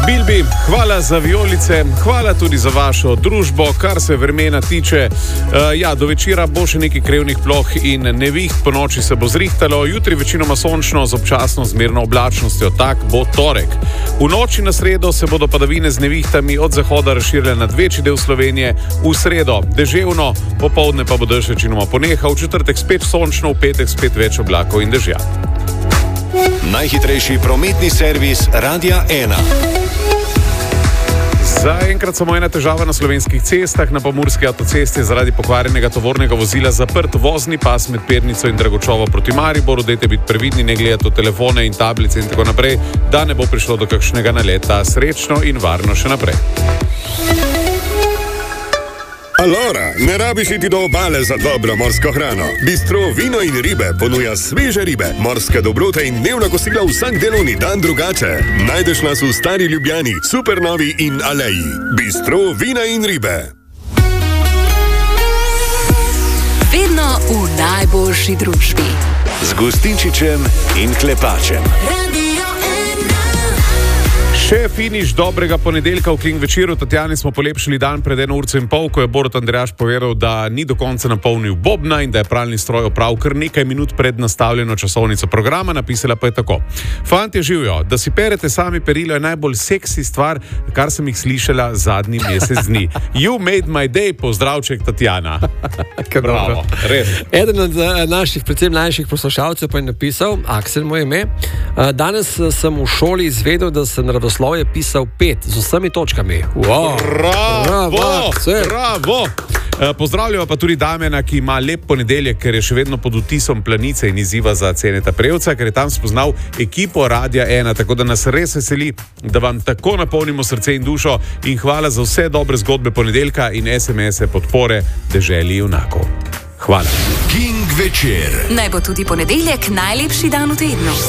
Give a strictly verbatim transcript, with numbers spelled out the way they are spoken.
Bilbi, hvala za vijolice, hvala tudi za vašo družbo, kar se vremena tiče. Uh, ja, do večera bo še nekaj krevnih ploh in neviht, po noči se bo zrihtalo, jutri večinoma sončno z občasno zmerno oblačnostjo, tak bo torek. V noči na sredo se bodo padavine z nevihtami od zahoda razširile nad večji del Slovenije, v sredo deževno, popoldne pa bo dež večinoma ponehal, v četrtek spet sončno, v petek spet več oblakov in dežja. Najhitrejši prometni servis Radia ena. Zaenkrat samo ena težava na slovenskih cestah. Na pomurski avtocesti je zaradi pokvarjenega tovornega vozila zaprt vozni pas med Pernico in Dragočovo proti Mariboru. Dajte biti previdni, ne gledati v telefone in tablice in tako naprej, da ne bo prišlo do kakšnega naleta. Srečno in varno še naprej. Alora, ne rabiš iti do obale za dobro morsko hrano. Bistro Vino in ribe ponuja sveže ribe, morske dobrote in dnevna kosila vsak delovni dan drugače. Najdeš nas v Stari Ljubljani, Supernovi in Aleji. Bistro Vina in ribe. Vedno v najboljši družbi. Z Gustinčičem in Klepačem. Še finiš dobrega ponedeljka v Kling večeru. Tatjani smo polepšali dan pred eno urco in pol, ko je Borut Andrejaš povedal, da ni do konca napolnil bobna in da je pralni stroj opravil kar nekaj minut pred nastavljeno časovnico programa. Napisala pa je tako: Fantje, živijo, da si perete sami perilo je najbolj seksi stvar, kar sem jih slišala zadnji mesec dni. You made my day, pozdravček Tatjana. Bravo, res. Eden od uh, naših, predvsem najših poslušalcev pa je napisal, Aksel moje ime, uh, danes uh, sem v šoli izvedel, da sem naravoslovje je pisal pet z vsemi točkami. Wow. Bravo, bravo, bravo. E, pozdravljamo pa tudi Damjana, ki ima lep ponedeljek, ker je še vedno pod vtisom Planice in izziva za Ceneta Prevca, ker je tam spoznal ekipo Radia ena, tako da nas res veseli, da vam tako napolnimo srce in dušo in hvala za vse dobre zgodbe ponedeljka in es em es-e podpore deželi junakov. Hvala. King večer. Naj bo tudi ponedeljek najlepši dan v tednu.